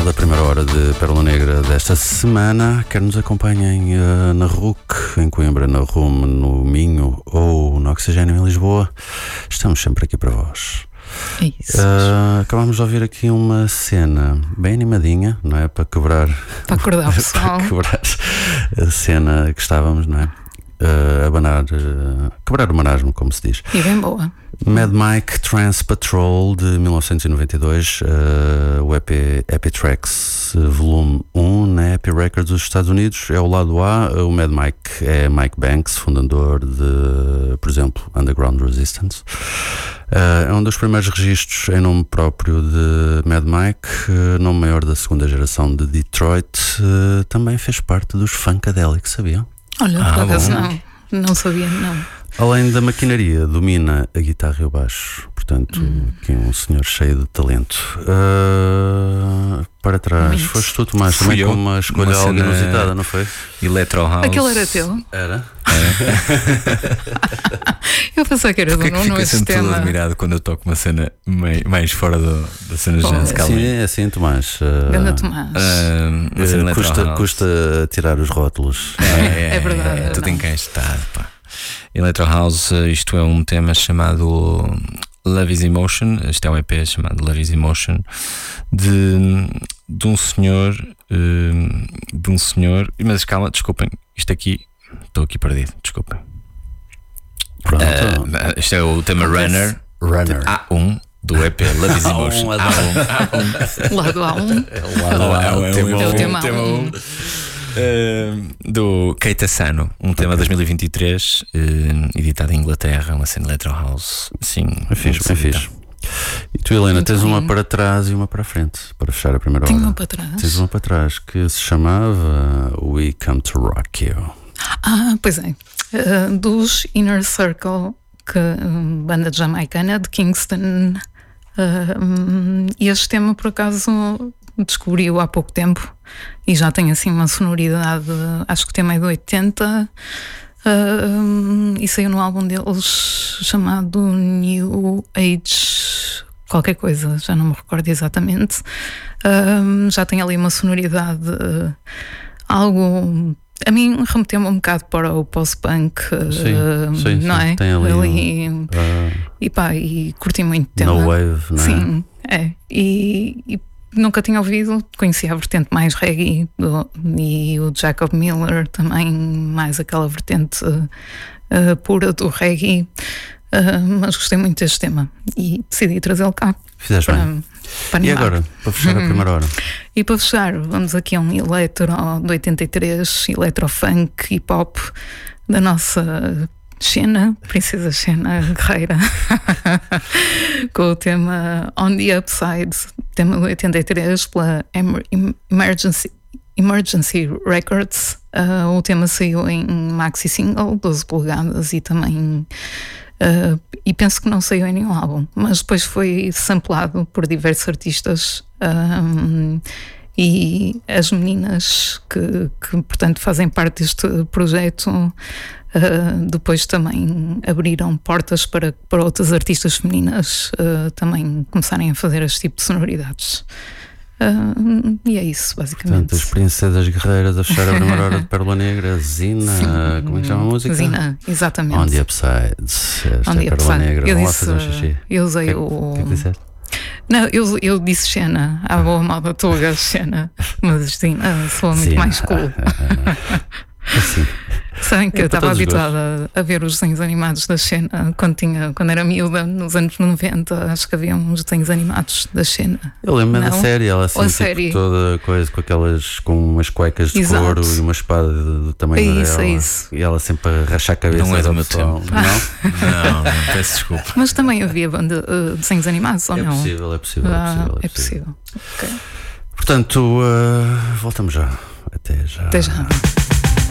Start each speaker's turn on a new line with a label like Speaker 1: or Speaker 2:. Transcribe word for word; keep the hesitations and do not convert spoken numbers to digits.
Speaker 1: final da primeira hora de Pérola Negra desta semana. Quer nos acompanhem uh, na R U C, em Coimbra, na R U M, no Minho ou no Oxigênio em Lisboa. Estamos sempre aqui para vós.
Speaker 2: É isso.
Speaker 1: Uh, acabámos de ouvir aqui uma cena bem animadinha, não é? Para quebrar,
Speaker 2: para acordar o pessoal.
Speaker 1: Para quebrar a cena que estávamos, não é? Uh, abanar, uh, quebrar o marasmo, como se diz.
Speaker 2: E bem boa.
Speaker 1: Mad Mike Trans Patrol de mil novecentos e noventa e dois, uh, o E P Epi Tracks uh, volume um na Epi Records dos Estados Unidos. É o lado A. O Mad Mike é Mike Banks, fundador de, por exemplo, Underground Resistance. Uh, é um dos primeiros registros em nome próprio de Mad Mike, uh, nome maior da segunda geração de Detroit. Uh, também fez parte dos Funkadelic, sabiam?
Speaker 2: Olha,
Speaker 1: ah,
Speaker 2: por acaso não, não sabia, não.
Speaker 1: Além da maquinaria, domina a guitarra e o baixo. Portanto,
Speaker 2: hum.
Speaker 1: aqui um senhor cheio de talento. Uh, para trás,
Speaker 2: Muito.
Speaker 1: foste tu, Tomás, também
Speaker 3: eu,
Speaker 1: com uma escolha
Speaker 3: uma
Speaker 1: algo
Speaker 3: cena
Speaker 1: inusitada, não foi?
Speaker 3: Electro House.
Speaker 2: Aquele era teu?
Speaker 1: Era?
Speaker 2: Eu pensei que era
Speaker 3: Porque
Speaker 2: do
Speaker 3: é que
Speaker 2: Nuno
Speaker 3: fica sempre todo
Speaker 2: Sistema.
Speaker 3: admirado quando eu toco uma cena mais, mais fora do, da cena de jazz.
Speaker 1: É assim, é assim, Tomás. Uh,
Speaker 2: Ganda Tomás.
Speaker 3: Uh, uma cena
Speaker 1: uh, custa,
Speaker 3: House.
Speaker 1: custa tirar os rótulos.
Speaker 3: É, é,
Speaker 2: É verdade,
Speaker 3: é,
Speaker 2: é
Speaker 3: tudo
Speaker 2: verdade.
Speaker 3: encaixado, pá. Electro House, isto é um tema chamado Love is Emotion. Este é um E P chamado Love is Emotion de, de um senhor de um senhor mas calma, desculpem, isto aqui estou aqui perdido, desculpem.
Speaker 1: Pronto.
Speaker 3: Uh, este é o tema Runner,
Speaker 1: Runner.
Speaker 3: A um do E P Love is Emotion.
Speaker 1: A um,
Speaker 2: Lado A um.
Speaker 1: A um.
Speaker 2: É o tema
Speaker 3: tema
Speaker 2: um.
Speaker 3: um. Uh, do Keita Sano, um tema de dois mil e vinte e três, uh, editado em Inglaterra, uma cena Electro House. Sim,
Speaker 1: Bem fixe, bem fixe. E tu, Helena,
Speaker 2: Muito
Speaker 1: tens uma
Speaker 2: bem.
Speaker 1: para trás e uma para frente, para fechar a primeira
Speaker 2: Tenho
Speaker 1: hora.
Speaker 2: uma para trás.
Speaker 1: Tens uma para trás que se chamava We Come to Rock You.
Speaker 2: Ah, pois é. Uh, dos Inner Circle, que um, banda jamaicana de Kingston. Uh, um, e este tema, por acaso, descobri-o há pouco tempo e já tem assim uma sonoridade. Acho que o tema é de oitenta. Uh, um, e saiu no álbum deles chamado New Age qualquer coisa, já não me recordo exatamente. Uh, já tem ali uma sonoridade uh, algo, a mim remeteu-me um bocado para o post-punk, uh,
Speaker 1: Sim, sim,
Speaker 2: não
Speaker 1: sim.
Speaker 2: é?
Speaker 1: Tem ali,
Speaker 2: ali
Speaker 1: um, uh,
Speaker 2: e pá, e curti muito o tema.
Speaker 1: No Wave, não é?
Speaker 2: Sim, é. E, e nunca tinha ouvido, conhecia a vertente mais reggae do, e o Jacob Miller também, mais aquela vertente uh, uh, pura do reggae, uh, mas gostei muito deste tema e decidi trazê-lo cá.
Speaker 1: Fizeste
Speaker 2: para,
Speaker 1: bem.
Speaker 2: para
Speaker 1: E
Speaker 2: animar.
Speaker 1: agora, para fechar a primeira hora?
Speaker 2: E para fechar, vamos aqui a um eletro de oitenta e três, electrofunk, hip hop da nossa Xena, Princesa Xena Guerreira, com o tema On the Upside, tema de oitenta e três, pela Emer- Emergency, Emergency Records. Uh, o tema saiu em maxi single, doze polegadas, e também. Uh, e penso que não saiu em nenhum álbum, mas depois foi samplado por diversos artistas. Um, e as meninas que, que, portanto, fazem parte deste projeto uh, depois também abriram portas para, para outras artistas femininas uh, também começarem a fazer este tipo de sonoridades. Uh, e é isso, basicamente.
Speaker 1: Portanto, as Princesas Guerreiras a fechar a primeira hora de Pérola Negra, Zina,
Speaker 2: Sim.
Speaker 1: como é que chama a música?
Speaker 2: Zina, exatamente.
Speaker 1: On the Upside. Esta
Speaker 2: On
Speaker 1: é
Speaker 2: the
Speaker 1: a Pérola
Speaker 2: Upside.
Speaker 1: Negra.
Speaker 2: Eu
Speaker 1: Vamos
Speaker 2: disse,
Speaker 1: lá fazer um xixi.
Speaker 2: eu usei
Speaker 1: que,
Speaker 2: o.
Speaker 1: O que é que disseste?
Speaker 2: Não, eu, eu disse Xena, à boa moda tuga, Xena, mas Zina soa muito
Speaker 1: Zina.
Speaker 2: mais cool.
Speaker 1: Assim.
Speaker 2: Sabem que
Speaker 1: É
Speaker 2: eu
Speaker 1: para
Speaker 2: estava
Speaker 1: todos os
Speaker 2: habituada a, a ver os desenhos animados da Xena quando, tinha, quando era miúda, nos anos noventa. Acho que havia uns desenhos animados da Xena.
Speaker 1: Eu lembro-me da
Speaker 2: Não?
Speaker 1: série, ela assim,
Speaker 2: Ou a
Speaker 1: tipo,
Speaker 2: série.
Speaker 1: toda coisa com aquelas, com umas cuecas de
Speaker 2: Exato.
Speaker 1: couro e uma espada do
Speaker 2: É
Speaker 1: tamanho
Speaker 2: isso,
Speaker 1: dela.
Speaker 2: é isso.
Speaker 1: E ela sempre a rachar a cabeça.
Speaker 3: Não é do
Speaker 1: ao
Speaker 3: meu
Speaker 1: pessoal.
Speaker 3: tempo.
Speaker 1: Não?
Speaker 3: Não, não, peço desculpa.
Speaker 2: Mas também havia banda, uh, desenhos animados, ou
Speaker 1: É
Speaker 2: não?
Speaker 1: possível, é possível, é
Speaker 2: Ah,
Speaker 1: possível.
Speaker 2: é possível. Ok.
Speaker 1: Portanto, uh, voltamos já. Até já.
Speaker 2: Até já.